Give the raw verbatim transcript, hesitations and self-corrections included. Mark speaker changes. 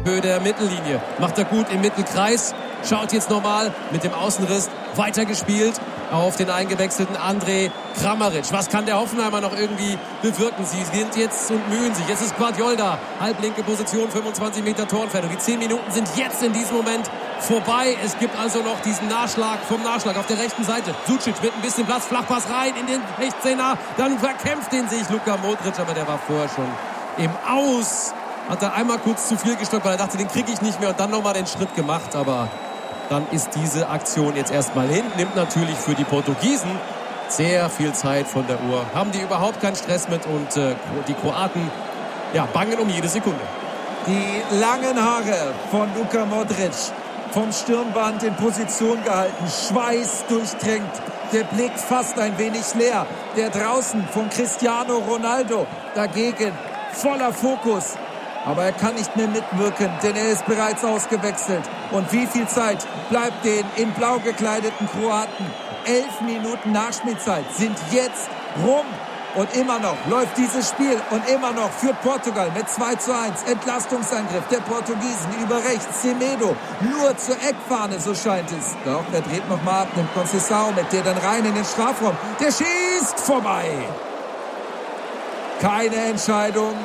Speaker 1: Höhe der Mittellinie. Macht er gut im Mittelkreis. Schaut jetzt nochmal mit dem Außenriss weitergespielt auf den eingewechselten André Kramaric. Was kann der Hoffenheimer noch irgendwie bewirken? Sie sind jetzt und mühen sich. Jetzt ist Guardiol da. Halblinke Position, fünfundzwanzig Meter Torentfernung. Die zehn Minuten sind jetzt in diesem Moment vorbei. Es gibt also noch diesen Nachschlag vom Nachschlag auf der rechten Seite. Sucic mit ein bisschen Platz. Flachpass rein in den sechzehner. Dann verkämpft den sich Luka Modric, aber der war vorher schon im Aus. Hat er einmal kurz zu viel gestoppt, weil er dachte, den kriege ich nicht mehr, und dann nochmal den Schritt gemacht. Aber dann ist diese Aktion jetzt erstmal hin. Nimmt natürlich für die Portugiesen sehr viel Zeit von der Uhr. Haben die überhaupt keinen Stress mit, und äh, die Kroaten ja, bangen um jede Sekunde.
Speaker 2: Die langen Haare von Luka Modric, vom Stirnband in Position gehalten, Schweiß durchtränkt, der Blick fast ein wenig leer. Der draußen von Cristiano Ronaldo dagegen voller Fokus. Aber er kann nicht mehr mitwirken, denn er ist bereits ausgewechselt. Und wie viel Zeit bleibt den in blau gekleideten Kroaten? Elf Minuten Nachspielzeit sind jetzt rum. Und immer noch läuft dieses Spiel, und immer noch führt Portugal mit zwei zu eins. Entlastungsangriff der Portugiesen über rechts. Semedo nur zur Eckfahne, so scheint es. Doch, er dreht nochmal ab, nimmt Conceição mit, der dann rein in den Strafraum. Der schießt vorbei. Keine Entscheidung.